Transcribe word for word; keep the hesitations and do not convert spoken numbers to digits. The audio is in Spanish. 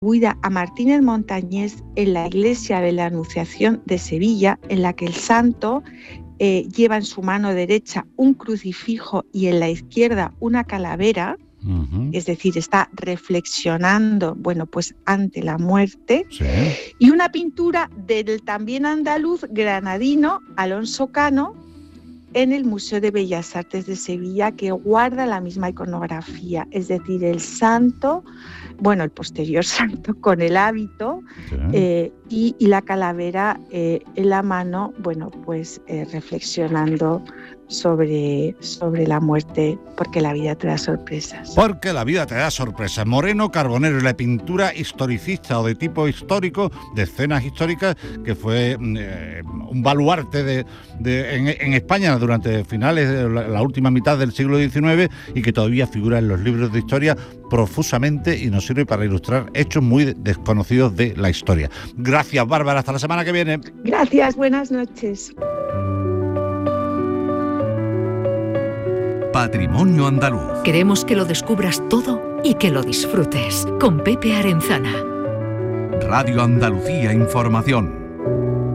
atribuida a Martínez Montañés en la iglesia de la Anunciación de Sevilla, en la que el santo eh, lleva en su mano derecha un crucifijo y en la izquierda una calavera. Uh-huh. Es decir, está reflexionando, bueno, pues ante la muerte. Sí. Y una pintura del también andaluz granadino Alonso Cano en el Museo de Bellas Artes de Sevilla, que guarda la misma iconografía, es decir, el santo, bueno, el posterior santo con el hábito, sí. eh, y, y la calavera eh, en la mano, bueno, pues eh, reflexionando sobre, sobre la muerte, porque la vida te da sorpresas. Porque la vida te da sorpresas. Moreno Carbonero y la pintura historicista o de tipo histórico, de escenas históricas, que fue eh, un baluarte de, de, en, en España durante finales de la, la última mitad del siglo diecinueve y que todavía figura en los libros de historia profusamente y nos sirve para ilustrar hechos muy desconocidos de la historia. Gracias, Bárbara. Hasta la semana que viene. Gracias. Buenas noches. Patrimonio Andaluz. Queremos que lo descubras todo y que lo disfrutes. Con Pepe Arenzana. Radio Andalucía Información.